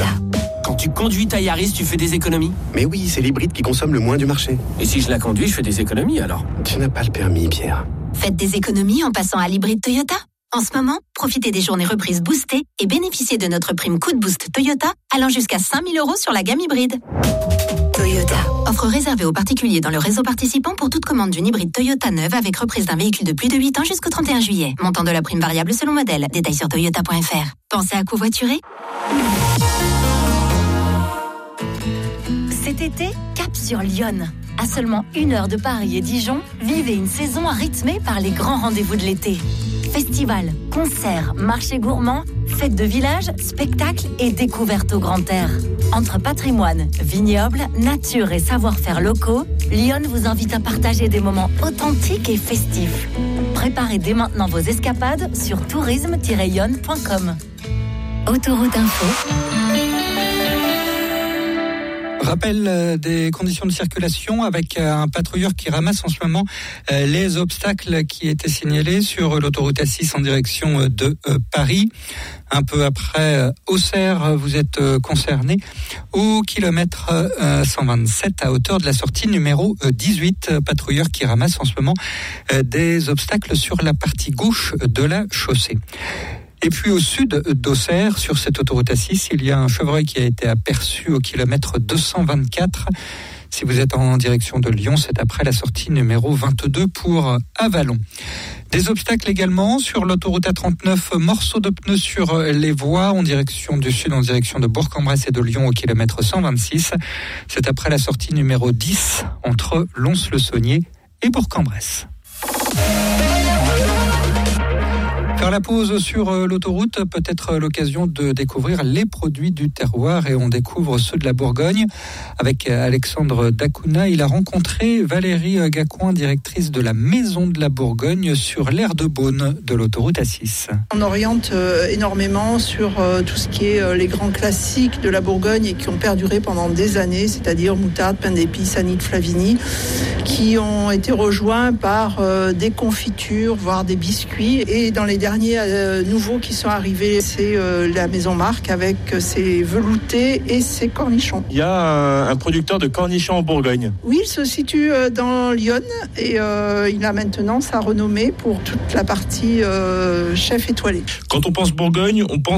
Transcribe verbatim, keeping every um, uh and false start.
Toyota. Quand tu conduis ta Yaris, tu fais des économies ? Mais oui, c'est l'hybride qui consomme le moins du marché. Et si je la conduis, je fais des économies alors ? Tu n'as pas le permis, Pierre. Faites des économies en passant à l'hybride Toyota. En ce moment, profitez des journées reprises boostées et bénéficiez de notre prime coup de boost Toyota allant jusqu'à cinq mille euros sur la gamme hybride. Toyota. Offre réservée aux particuliers dans le réseau participant pour toute commande d'une hybride Toyota neuve avec reprise d'un véhicule de plus de huit ans jusqu'au trente et un juillet. Montant de la prime variable selon modèle. Détails sur toyota point f r. Pensez à covoiturer ? Cet été, cap sur Lyon. À seulement une heure de Paris et Dijon, vivez une saison rythmée par les grands rendez-vous de l'été. Festivals, concerts, marchés gourmands, fêtes de village, spectacles et découvertes au grand air. Entre patrimoine, vignoble, nature et savoir-faire locaux, Lyon vous invite à partager des moments authentiques et festifs. Préparez dès maintenant vos escapades sur tourisme tiret lyon point com. Autoroute Info. Rappel euh, des conditions de circulation avec euh, un patrouilleur qui ramasse en ce moment euh, les obstacles qui étaient signalés sur l'autoroute A six en direction euh, de euh, Paris. Un peu après euh, Auxerre, vous êtes euh, concerné au kilomètre euh, cent vingt-sept à hauteur de la sortie numéro euh, dix-huit. Euh, patrouilleur qui ramasse en ce moment euh, des obstacles sur la partie gauche de la chaussée. Et puis au sud d'Auxerre, sur cette autoroute A six, il y a un chevreuil qui a été aperçu au kilomètre deux cent vingt-quatre. Si vous êtes en direction de Lyon, c'est après la sortie numéro vingt-deux pour Avallon. Des obstacles également sur l'autoroute A trente-neuf, morceaux de pneus sur les voies en direction du sud, en direction de Bourg-en-Bresse et de Lyon au kilomètre cent vingt-six. C'est après la sortie numéro dix entre Lons-le-Saunier et Bourg-en-Bresse. Faire la pause sur l'autoroute, peut-être l'occasion de découvrir les produits du terroir et on découvre ceux de la Bourgogne avec Alexandre Dacuna. Il a rencontré Valérie Gacouin, directrice de la Maison de la Bourgogne sur l'aire de Beaune de l'autoroute A six. On oriente euh, énormément sur euh, tout ce qui est euh, les grands classiques de la Bourgogne et qui ont perduré pendant des années, c'est-à-dire moutarde, pain d'épices, Anite Flavini, qui ont été rejoints par euh, des confitures, voire des biscuits. Et dans les derniers euh, nouveaux qui sont arrivés, c'est euh, la Maison Marc avec ses veloutés et ses cornichons. Il y a un, un producteur de cornichons en Bourgogne. Oui, il se situe euh, dans Lyon et euh, il a maintenant sa renommée pour toute la partie euh, chef étoilé. Quand on pense Bourgogne, on pense